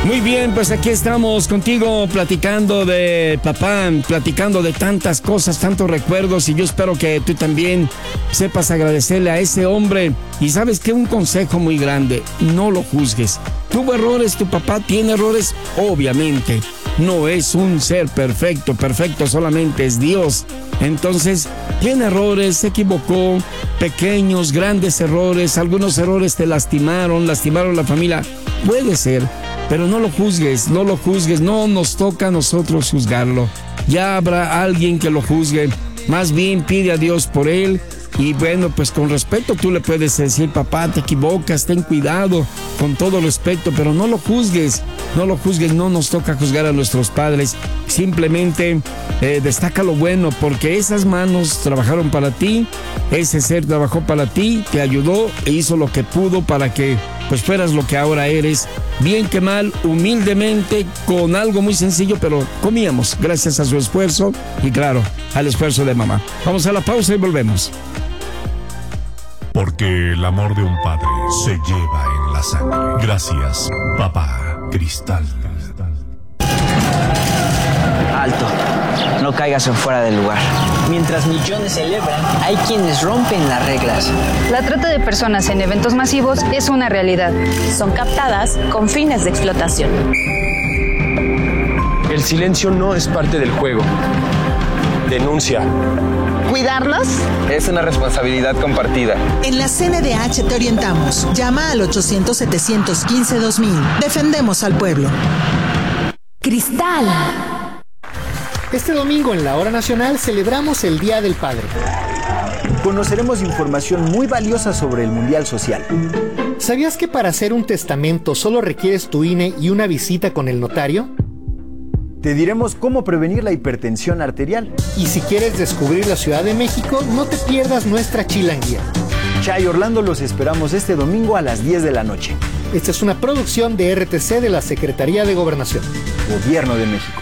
Muy bien, pues aquí estamos contigo platicando de papá, platicando de tantas cosas, tantos recuerdos, y yo espero que tú también sepas agradecerle a ese hombre. Y sabes que un consejo muy grande, no lo juzgues. Tuvo errores, tu papá tiene errores, obviamente. No es un ser perfecto, perfecto solamente es Dios. Entonces, tiene errores, se equivocó, pequeños, grandes errores, algunos errores te lastimaron la familia. Puede ser, pero no lo juzgues, no nos toca a nosotros juzgarlo. Ya habrá alguien que lo juzgue, más bien pide a Dios por él. Y bueno, pues con respeto tú le puedes decir, papá, te equivocas, ten cuidado, con todo respeto, pero no lo juzgues, no nos toca juzgar a nuestros padres. Simplemente destaca lo bueno, porque esas manos trabajaron para ti, ese ser trabajó para ti, te ayudó e hizo lo que pudo para que pues fueras lo que ahora eres. Bien que mal, humildemente, con algo muy sencillo, pero comíamos gracias a su esfuerzo y claro, al esfuerzo de mamá. Vamos a la pausa y volvemos. Porque el amor de un padre se lleva en la sangre. Gracias, papá Cristal. Alto, no caigas en fuera del lugar. Mientras millones celebran, hay quienes rompen las reglas. La trata de personas en eventos masivos es una realidad. Son captadas con fines de explotación. El silencio no es parte del juego. Denuncia. ¿Cuidarlos? Es una responsabilidad compartida. En la CNDH te orientamos. Llama al 800-715-2000. Defendemos al pueblo. Cristal. Este domingo en la Hora Nacional celebramos el Día del Padre. Conoceremos información muy valiosa sobre el Mundial Social. ¿Sabías que para hacer un testamento solo requieres tu INE y una visita con el notario? Te diremos cómo prevenir la hipertensión arterial. Y si quieres descubrir la Ciudad de México, no te pierdas nuestra chilanguía. Chay Orlando, los esperamos este domingo a las 10 de la noche. Esta es una producción de RTC de la Secretaría de Gobernación. Gobierno de México.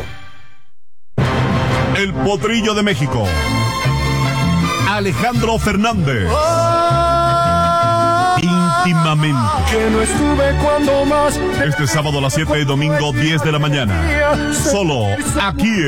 El Potrillo de México. Alejandro Fernández. Íntimamente. Que no estuve cuando más. Este sábado a las 7 y domingo 10 de la mañana. Solo aquí